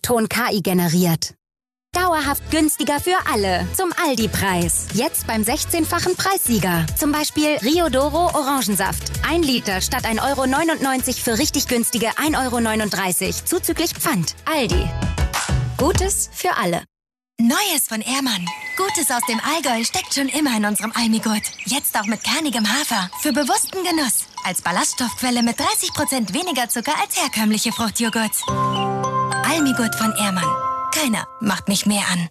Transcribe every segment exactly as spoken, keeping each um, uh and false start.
Ton K I generiert. Dauerhaft günstiger für alle. Zum Aldi-Preis. Jetzt beim sechzehnfachen Preissieger. Zum Beispiel Rio Doro Orangensaft. Ein Liter statt ein Euro neunundneunzig für richtig günstige ein Euro neununddreißig. Zuzüglich Pfand. Aldi. Gutes für alle. Neues von Ehrmann. Gutes aus dem Allgäu steckt schon immer in unserem Almigurt. Jetzt auch mit kernigem Hafer. Für bewussten Genuss. Als Ballaststoffquelle mit dreißig Prozent weniger Zucker als herkömmliche Fruchtjoghurts. Almigurt von Ehrmann. Keiner macht mich mehr an.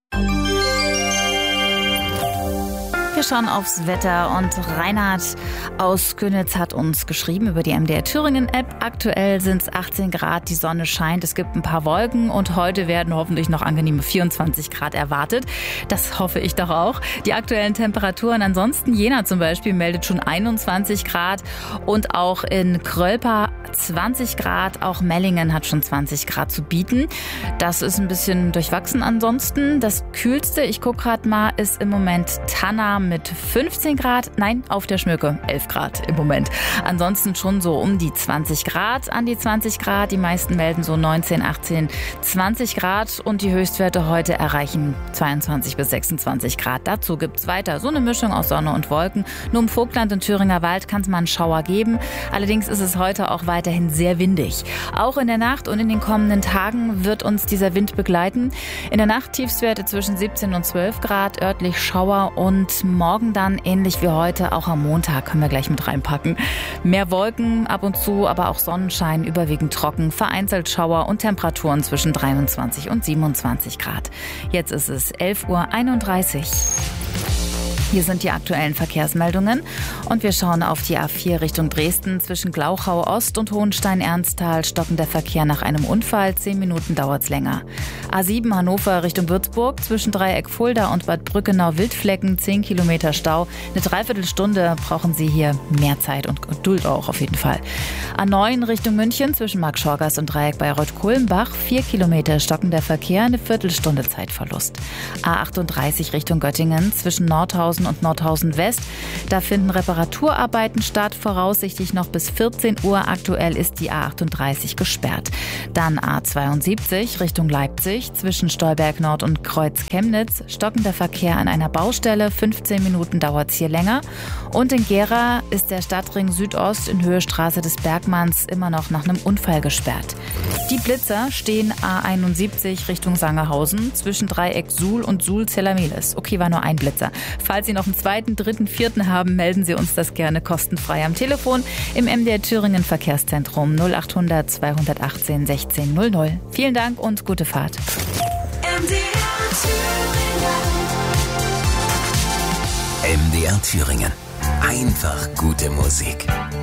Wir schauen aufs Wetter und Reinhard aus Könitz hat uns geschrieben über die M D R Thüringen App. Aktuell sind es achtzehn Grad, die Sonne scheint, es gibt ein paar Wolken und heute werden hoffentlich noch angenehme vierundzwanzig Grad erwartet. Das hoffe ich doch auch. Die aktuellen Temperaturen ansonsten, Jena zum Beispiel meldet schon einundzwanzig Grad und auch in Krölpa zwanzig Grad, auch Mellingen hat schon zwanzig Grad zu bieten. Das ist ein bisschen durchwachsen ansonsten. Das Kühlste, ich gucke gerade mal, ist im Moment Tanna mit fünfzehn Grad. Nein, auf der Schmöcke elf Grad im Moment. Ansonsten schon so um die zwanzig Grad, an die zwanzig Grad. Die meisten melden so neunzehn, achtzehn, zwanzig Grad und die Höchstwerte heute erreichen zweiundzwanzig bis sechsundzwanzig Grad. Dazu gibt's weiter so eine Mischung aus Sonne und Wolken. Nur im Vogtland und Thüringer Wald kann es mal einen Schauer geben. Allerdings ist es heute auch weiterhin sehr windig. Auch in der Nacht und in den kommenden Tagen wird uns dieser Wind begleiten. In der Nacht Tiefstwerte zwischen siebzehn und zwölf Grad, örtlich Schauer und morgen dann ähnlich wie heute, auch am Montag können wir gleich mit reinpacken. Mehr Wolken ab und zu, aber auch Sonnenschein, überwiegend trocken, vereinzelt Schauer und Temperaturen zwischen dreiundzwanzig und siebenundzwanzig Grad. Jetzt ist es elf Uhr einunddreißig. Hier sind die aktuellen Verkehrsmeldungen und wir schauen auf die A vier Richtung Dresden. Zwischen Glauchau Ost und Hohenstein-Ernsthal stockender Verkehr nach einem Unfall. Zehn Minuten dauert's länger. A sieben Hannover Richtung Würzburg. Zwischen Dreieck Fulda und Bad Brückenau-Wildflecken. Zehn Kilometer Stau. Eine Dreiviertelstunde brauchen Sie hier mehr Zeit und Geduld auch auf jeden Fall. A neun Richtung München. Zwischen Mark Schorgast und Dreieck Bayreuth-Kulmbach. Vier Kilometer stockender Verkehr. Eine Viertelstunde Zeitverlust. A achtunddreißig Richtung Göttingen. Zwischen Nordhausen und Nordhausen West. Da finden Reparaturarbeiten statt, voraussichtlich noch bis vierzehn Uhr. Aktuell ist die A achtunddreißig gesperrt. Dann A zweiundsiebzig Richtung Leipzig, zwischen Stolberg Nord und Kreuz Chemnitz. Stockender Verkehr an einer Baustelle, fünfzehn Minuten dauert es hier länger. Und in Gera ist der Stadtring Südost in Höhe Straße des Bergmanns immer noch nach einem Unfall gesperrt. Die Blitzer stehen A einundsiebzig Richtung Sangerhausen, zwischen Dreieck Suhl und Suhl-Zellameles. Okay, war nur ein Blitzer. Falls Sie noch einen zweiten, dritten, vierten haben, melden Sie uns das gerne kostenfrei am Telefon im M D R Thüringen Verkehrszentrum null achthundert zweihundertachtzehn sechzehn null null. Vielen Dank und gute Fahrt. M D R Thüringen. M D R Thüringen. Einfach gute Musik.